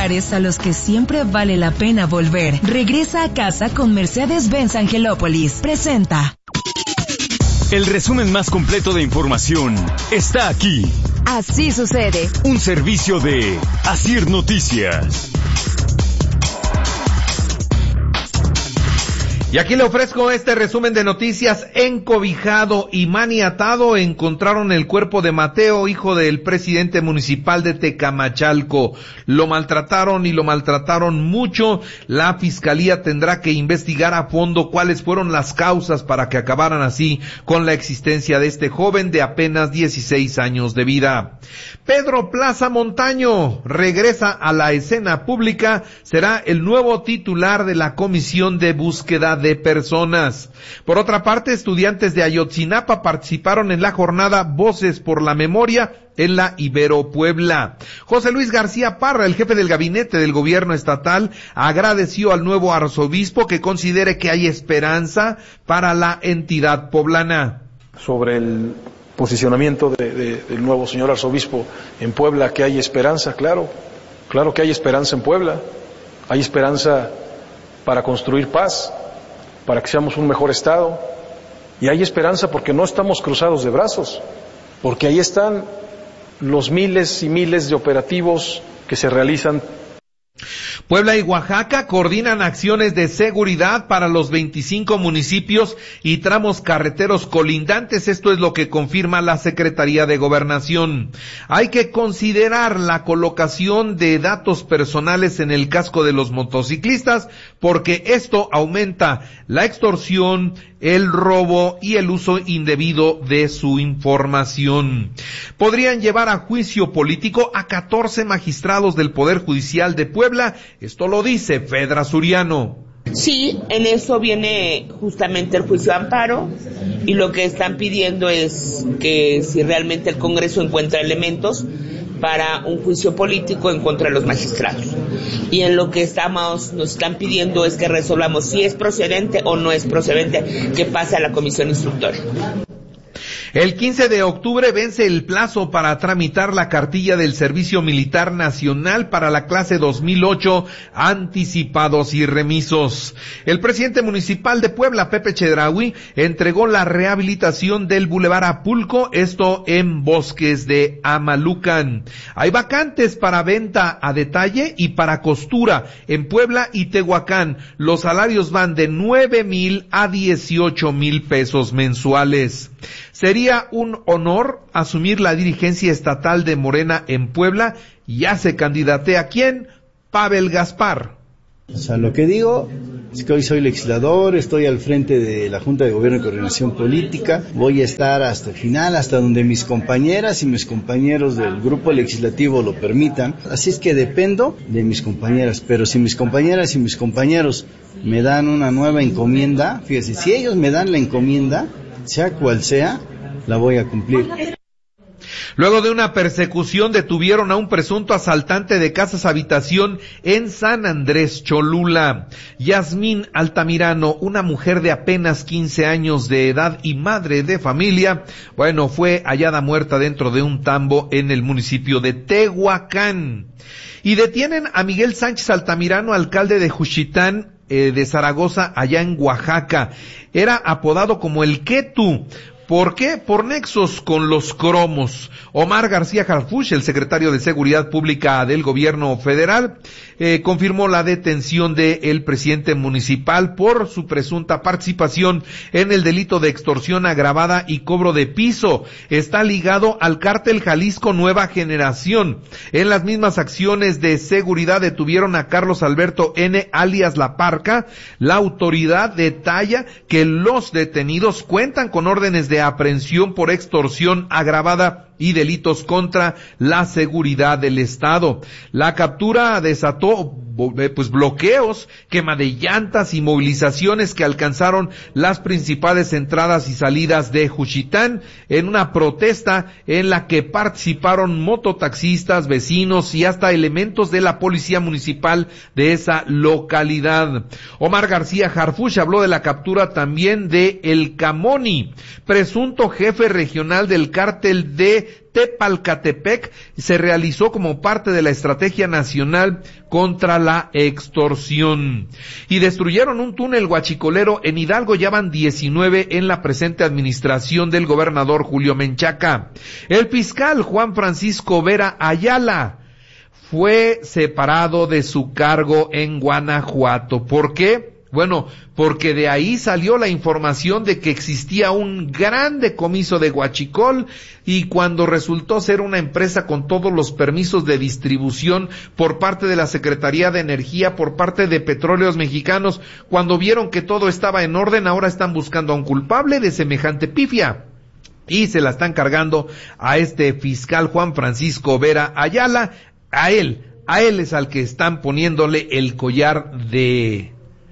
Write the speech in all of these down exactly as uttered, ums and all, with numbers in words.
lugares a los que siempre vale la pena volver. Regresa a casa con Mercedes-Benz Angelópolis. Presenta. El resumen más completo de información está aquí. Así sucede. Un servicio de Asir Noticias. Y aquí le ofrezco este resumen de noticias. Encobijado y maniatado encontraron el cuerpo de Mateo, hijo del presidente municipal de Tecamachalco. Lo maltrataron y lo maltrataron mucho. La fiscalía tendrá que investigar a fondo cuáles fueron las causas para que acabaran así con la existencia de este joven de apenas dieciséis años de vida. Pedro Plaza Montaño regresa a la escena pública. Será el nuevo titular de la Comisión de Búsqueda de Personas. Por otra parte, estudiantes de Ayotzinapa participaron en la jornada Voces por la Memoria en la Ibero Puebla. José Luis García Parra, el jefe del gabinete del gobierno estatal, agradeció al nuevo arzobispo que considere que hay esperanza para la entidad poblana. Sobre el posicionamiento de, de, del nuevo señor arzobispo en Puebla, que hay esperanza, claro, claro que hay esperanza en Puebla, hay esperanza para construir paz, para que seamos un mejor estado, y hay esperanza porque no estamos cruzados de brazos, porque ahí están los miles y miles de operativos que se realizan. Puebla y Oaxaca coordinan acciones de seguridad para los veinticinco municipios y tramos carreteros colindantes. Esto es lo que confirma la Secretaría de Gobernación. Hay que considerar la colocación de datos personales en el casco de los motociclistas porque esto aumenta la extorsión, el robo y el uso indebido de su información. Podrían llevar a juicio político a catorce magistrados del Poder Judicial de Puebla. Esto lo dice Fedra Suriano. Sí, en eso viene justamente el juicio de amparo y lo que están pidiendo es que si realmente el Congreso encuentra elementos para un juicio político en contra de los magistrados. Y en lo que estamos, nos están pidiendo es que resolvamos si es procedente o no es procedente, que pase a la comisión instructora. El quince de octubre vence el plazo para tramitar la cartilla del Servicio Militar Nacional para la clase dos mil ocho, anticipados y remisos. El presidente municipal de Puebla, Pepe Chedraui, entregó la rehabilitación del Boulevard Apulco, esto en Bosques de Amalucan. Hay vacantes para venta a detalle y para costura en Puebla y Tehuacán. Los salarios van de nueve mil a dieciocho mil pesos mensuales. Sería un honor asumir la dirigencia estatal de Morena en Puebla. Ya se candidatea ¿quién? Pavel Gaspar. O sea, lo que digo es que hoy soy legislador, estoy al frente de la Junta de Gobierno y Coordinación Política, voy a estar hasta el final, hasta donde mis compañeras y mis compañeros del grupo legislativo lo permitan. Así es que dependo de mis compañeras, pero si mis compañeras y mis compañeros me dan una nueva encomienda, fíjese, si ellos me dan la encomienda, sea cual sea, la voy a cumplir. Luego de una persecución detuvieron a un presunto asaltante de casas habitación en San Andrés Cholula. Yasmín Altamirano, una mujer de apenas quince años de edad y madre de familia, bueno, fue hallada muerta dentro de un tambo en el municipio de Tehuacán. Y detienen a Miguel Sánchez Altamirano, alcalde de Juchitán, eh, de Zaragoza, allá en Oaxaca. Era apodado como el Ketu. ¿Por qué? Por nexos con los cromos. Omar García Harfuch, el secretario de Seguridad Pública del Gobierno Federal, eh, confirmó la detención del presidente municipal por su presunta participación en el delito de extorsión agravada y cobro de piso. Está ligado al cártel Jalisco Nueva Generación. En las mismas acciones de seguridad detuvieron a Carlos Alberto N., alias La Parca. La autoridad detalla que los detenidos cuentan con órdenes de aprehensión por extorsión agravada y delitos contra la seguridad del Estado. La captura desató pues bloqueos, quema de llantas y movilizaciones que alcanzaron las principales entradas y salidas de Juchitán en una protesta en la que participaron mototaxistas, vecinos y hasta elementos de la policía municipal de esa localidad. Omar García Harfuch habló de la captura también de El Camoni, presunto jefe regional del cártel de de Tepalcatepec se realizó como parte de la Estrategia Nacional contra la Extorsión. Y destruyeron un túnel huachicolero en Hidalgo, ya van diecinueve en la presente administración del gobernador Julio Menchaca. El fiscal Juan Francisco Vera Ayala fue separado de su cargo en Guanajuato. ¿Por qué? Bueno, porque de ahí salió la información de que existía un gran decomiso de huachicol, y cuando resultó ser una empresa con todos los permisos de distribución por parte de la Secretaría de Energía, por parte de Petróleos Mexicanos, cuando vieron que todo estaba en orden, ahora están buscando a un culpable de semejante pifia. Y se la están cargando a este fiscal Juan Francisco Vera Ayala. A él, a él es al que están poniéndole el collar de...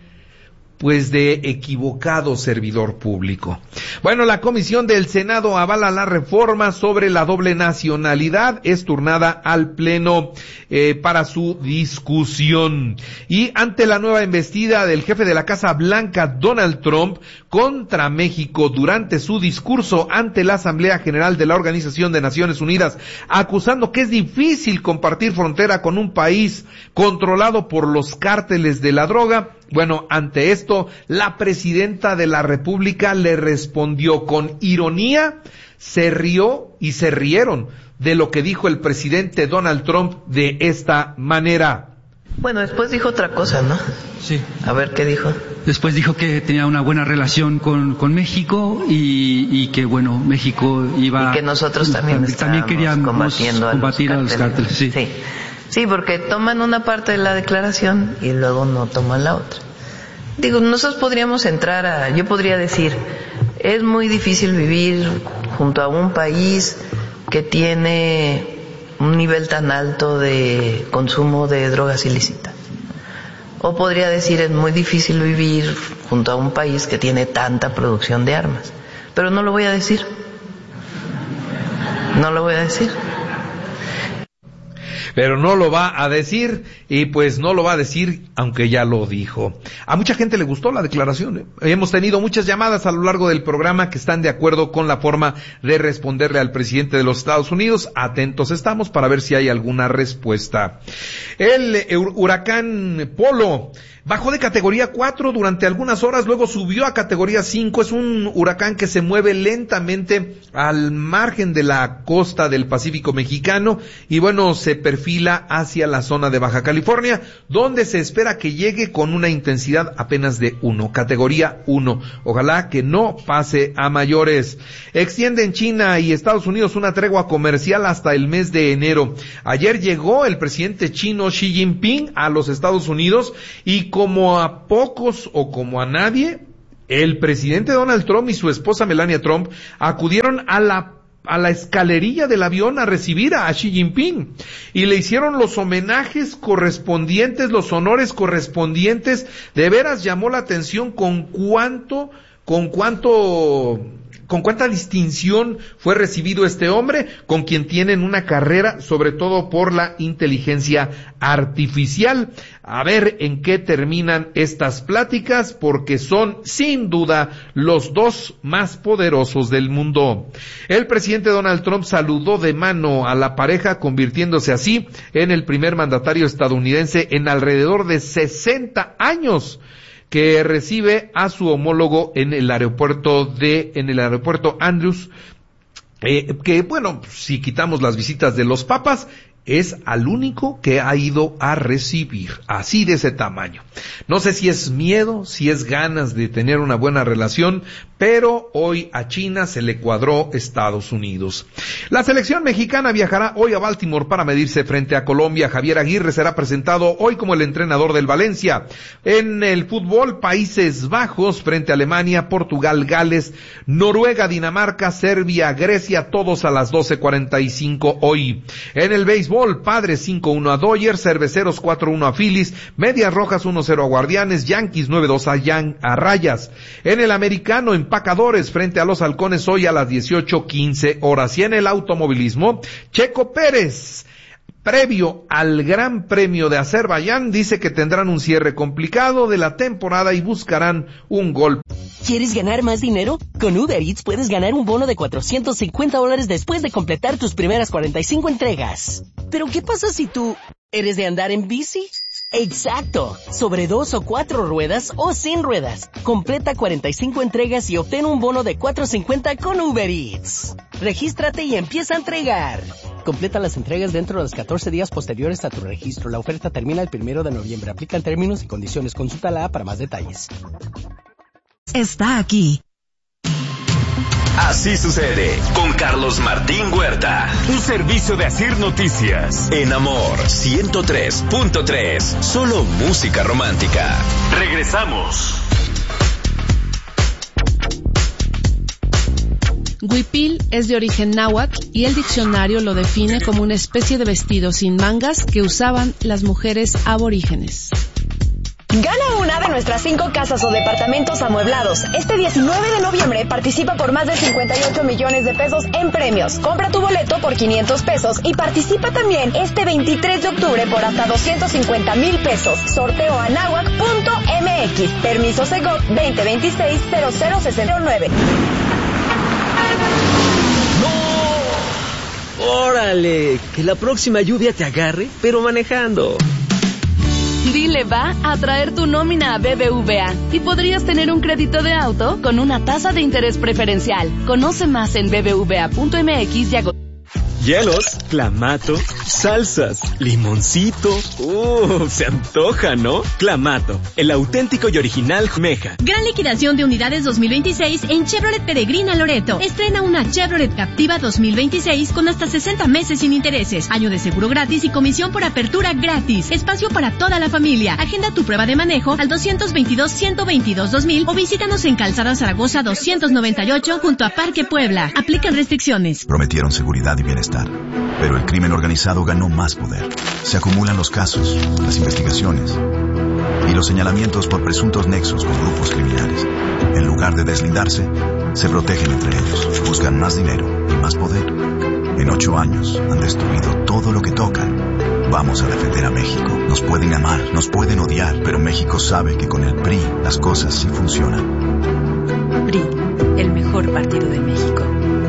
pues de equivocado servidor público. Bueno, la Comisión del Senado avala la reforma sobre la doble nacionalidad, es turnada al Pleno eh, para su discusión. Y ante la nueva embestida del jefe de la Casa Blanca, Donald Trump, contra México durante su discurso ante la Asamblea General de la Organización de Naciones Unidas, acusando que es difícil compartir frontera con un país controlado por los cárteles de la droga. Bueno, ante esto, la presidenta de la República le respondió con ironía, se rió y se rieron de lo que dijo el presidente Donald Trump de esta manera. Bueno, después dijo otra cosa, ¿no? Sí. A ver, ¿qué dijo? Después dijo que tenía una buena relación con, con México y, y que, bueno, México iba... Y que nosotros también, también queríamos combatiendo combatir a los cárteles. Sí. Sí. Sí, porque toman una parte de la declaración y luego no toman la otra. Digo, nosotros podríamos entrar a... Yo podría decir, es muy difícil vivir junto a un país que tiene un nivel tan alto de consumo de drogas ilícitas. O podría decir, es muy difícil vivir junto a un país que tiene tanta producción de armas. Pero no lo voy a decir. No lo voy a decir. Pero no lo va a decir, y pues no lo va a decir aunque ya lo dijo. A mucha gente le gustó la declaración, ¿eh? Hemos tenido muchas llamadas a lo largo del programa que están de acuerdo con la forma de responderle al presidente de los Estados Unidos. Atentos estamos para ver si hay alguna respuesta. El eh, huracán Polo bajó de categoría cuatro durante algunas horas, luego subió a categoría cinco. Es un huracán que se mueve lentamente al margen de la costa del Pacífico mexicano y bueno, se perfila hacia la zona de Baja California, donde se espera que llegue con una intensidad apenas de uno, categoría uno. Ojalá que no pase a mayores. Extienden China y Estados Unidos una tregua comercial hasta el mes de enero. Ayer llegó el presidente chino Xi Jinping a los Estados Unidos y como a pocos o como a nadie, el presidente Donald Trump y su esposa Melania Trump acudieron a la a la escalerilla del avión a recibir a Xi Jinping y le hicieron los homenajes correspondientes, los honores correspondientes. De veras llamó la atención con cuánto, con cuánto, con cuánta distinción fue recibido este hombre, con quien tienen una carrera, sobre todo por la inteligencia artificial. A ver en qué terminan estas pláticas, porque son, sin duda, los dos más poderosos del mundo. El presidente Donald Trump saludó de mano a la pareja, convirtiéndose así en el primer mandatario estadounidense en alrededor de sesenta años que recibe a su homólogo en el aeropuerto de, en el aeropuerto Andrews, eh, que bueno, si quitamos las visitas de los papas, es al único que ha ido a recibir, así de ese tamaño. No sé si es miedo, si es ganas de tener una buena relación, pero hoy a China se le cuadró Estados Unidos. La selección mexicana viajará hoy a Baltimore para medirse frente a Colombia. Javier Aguirre será presentado hoy como el entrenador del Valencia. En el fútbol, Países Bajos frente a Alemania, Portugal, Gales, Noruega, Dinamarca, Serbia, Grecia, todos a las doce cuarenta y cinco hoy. En el béisbol, Padres cinco uno a Dodgers, Cerveceros cuatro uno a Phillies, Medias Rojas uno cero a Guardianes, Yankees nueve dos a, Yan, a Rayas. En el americano, Empacadores frente a los Halcones hoy a las dieciocho quince horas. Y en el automovilismo, Checo Pérez previo al Gran Premio de Azerbaiyán, dice que tendrán un cierre complicado de la temporada y buscarán un gol. ¿Quieres ganar más dinero? Con Uber Eats puedes ganar un bono de cuatrocientos cincuenta dólares después de completar tus primeras cuarenta y cinco entregas. ¿Pero qué pasa si tú eres de andar en bici? ¡Exacto! Sobre dos o cuatro ruedas o sin ruedas. Completa cuarenta y cinco entregas y obtén un bono de cuatrocientos cincuenta con Uber Eats. Regístrate y empieza a entregar. Completa las entregas dentro de los catorce días posteriores a tu registro. La oferta termina el primero de noviembre. Aplican términos y condiciones. Consulta la app para más detalles. Está aquí. Así sucede con Carlos Martín Huerta. Un servicio de Asir Noticias. En Amor ciento tres punto tres. Solo música romántica. Regresamos. Huipil es de origen náhuatl y el diccionario lo define como una especie de vestido sin mangas que usaban las mujeres aborígenes. Gana una de nuestras cinco casas o departamentos amueblados. Este diecinueve de noviembre participa por más de cincuenta y ocho millones de pesos en premios. Compra tu boleto por quinientos pesos y participa también este veintitrés de octubre por hasta doscientos cincuenta mil pesos. Sorteo anahuac punto m x. Permiso Segov veinte veintiséis cero cero sesenta y nueve. ¡No! ¡Órale! Que la próxima lluvia te agarre, pero manejando. Dile va a traer tu nómina a B B V A y podrías tener un crédito de auto con una tasa de interés preferencial. Conoce más en b b v a punto m x. Hielos, clamato, salsas, limoncito. Uh, se antoja, ¿no? Clamato, el auténtico y original Meja. Gran liquidación de unidades dos mil veintiséis en Chevrolet Peregrina Loreto. Estrena una Chevrolet Captiva dos mil veintiséis con hasta sesenta meses sin intereses, año de seguro gratis y comisión por apertura gratis. Espacio para toda la familia. Agenda tu prueba de manejo al dos veintidós, ciento veintidós, dos mil o visítanos en Calzada Zaragoza doscientos noventa y ocho junto a Parque Puebla. Aplican restricciones. Prometieron seguridad y bienestar, pero el crimen organizado ganó más poder. Se acumulan los casos, las investigaciones y los señalamientos por presuntos nexos con grupos criminales. En lugar de deslindarse, se protegen entre ellos, buscan más dinero y más poder. En ocho años han destruido todo lo que tocan. Vamos a defender a México. Nos pueden amar, nos pueden odiar, pero México sabe que con el P R I las cosas sí funcionan. P R I, el mejor partido de México.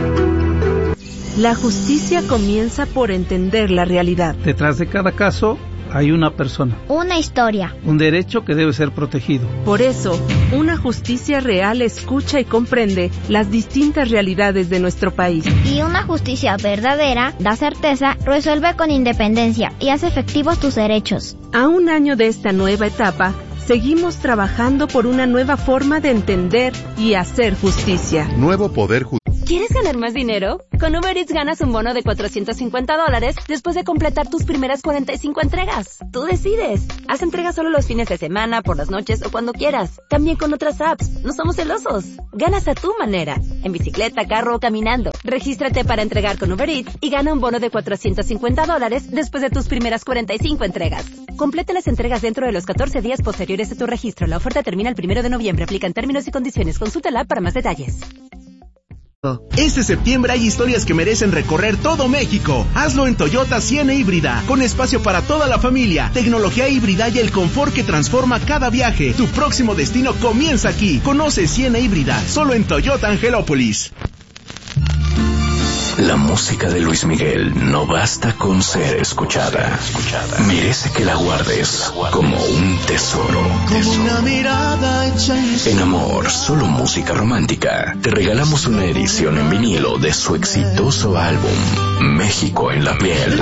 La justicia comienza por entender la realidad. Detrás de cada caso hay una persona. Una historia. Un derecho que debe ser protegido. Por eso, una justicia real escucha y comprende las distintas realidades de nuestro país. Y una justicia verdadera da certeza, resuelve con independencia y hace efectivos tus derechos. A un año de esta nueva etapa, seguimos trabajando por una nueva forma de entender y hacer justicia. Nuevo Poder Judicial. ¿Quieres ganar más dinero? Con Uber Eats ganas un bono de cuatrocientos cincuenta dólares después de completar tus primeras cuarenta y cinco entregas. Tú decides. Haz entregas solo los fines de semana, por las noches o cuando quieras. También con otras apps. No somos celosos. Ganas a tu manera. En bicicleta, carro o caminando. Regístrate para entregar con Uber Eats y gana un bono de cuatrocientos cincuenta dólares después de tus primeras cuarenta y cinco entregas. Complete las entregas dentro de los catorce días posteriores a tu registro. La oferta termina el primero de noviembre. Aplican términos y condiciones. Consulta la app para más detalles. Este septiembre hay historias que merecen recorrer todo México. Hazlo en Toyota Siena Híbrida, con espacio para toda la familia, tecnología híbrida y el confort que transforma cada viaje. Tu próximo destino comienza aquí. Conoce Siena Híbrida, solo en Toyota Angelópolis. La música de Luis Miguel no basta con ser escuchada. Merece que la guardes como un tesoro. En Amor, solo música romántica, te regalamos una edición en vinilo de su exitoso álbum México en la piel,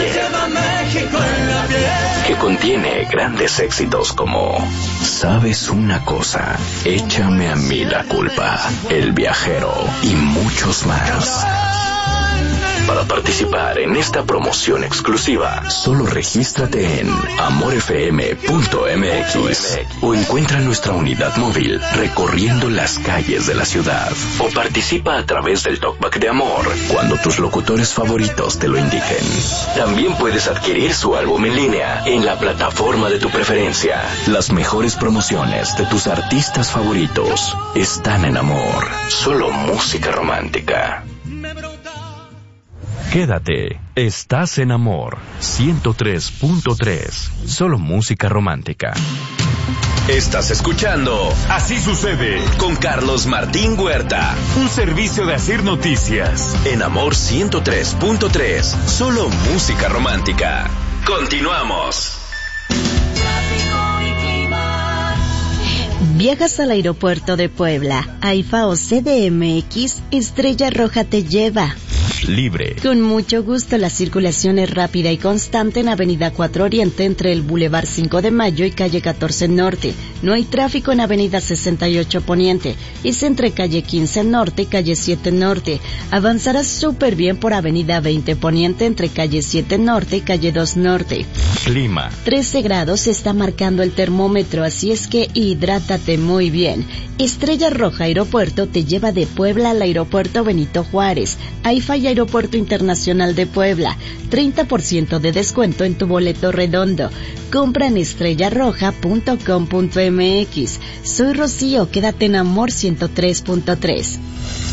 que contiene grandes éxitos como Sabes una cosa, Échame a mí la culpa, El viajero y muchos más. Para participar en esta promoción exclusiva, solo regístrate en amor f m punto m x o encuentra nuestra unidad móvil recorriendo las calles de la ciudad. O participa a través del Talkback de Amor cuando tus locutores favoritos te lo indiquen. También puedes adquirir su álbum en línea en la plataforma de tu preferencia. Las mejores promociones de tus artistas favoritos están en Amor. Solo música romántica. Quédate, estás en Amor ciento tres punto tres, solo música romántica. Estás escuchando Así Sucede con Carlos Martín Huerta. Un servicio de Asir Noticias. En Amor ciento tres punto tres, solo música romántica. Continuamos. Viajas al aeropuerto de Puebla, AIFA o C D M X, Estrella Roja te lleva. Libre. Con mucho gusto, la circulación es rápida y constante en Avenida cuatro Oriente entre el Boulevard cinco de Mayo y Calle catorce Norte. No hay tráfico en Avenida sesenta y ocho Poniente. Es entre Calle quince Norte y Calle siete Norte. Avanzarás súper bien por Avenida veinte Poniente entre Calle siete Norte y Calle dos Norte. Clima. trece grados está marcando el termómetro, así es que hidrátate muy bien. Estrella Roja Aeropuerto te lleva de Puebla al Aeropuerto Benito Juárez, AIFA y Aeropuerto Internacional de Puebla. treinta por ciento de descuento en tu boleto redondo. Compra en estrella roja punto com punto m x. Soy Rocío, quédate en Amor ciento tres punto tres.